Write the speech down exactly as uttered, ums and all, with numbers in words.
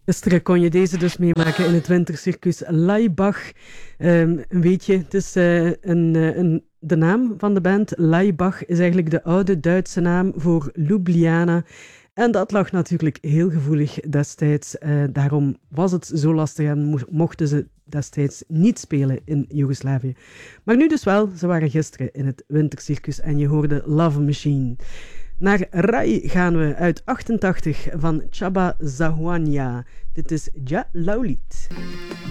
Gisteren kon je deze dus meemaken in het wintercircus Laibach. Um, een weetje, het is uh, een, uh, een, de naam van de band. Laibach is eigenlijk de oude Duitse naam voor Ljubljana. En dat lag natuurlijk heel gevoelig destijds. Uh, daarom was het zo lastig en mo- mochten ze destijds niet spelen in Joegoslavië. Maar nu dus wel, ze waren gisteren in het wintercircus en je hoorde Love Machine. Naar Rai gaan we uit achtentachtig van Csaba Zahwania. Dit is Ja Laulit.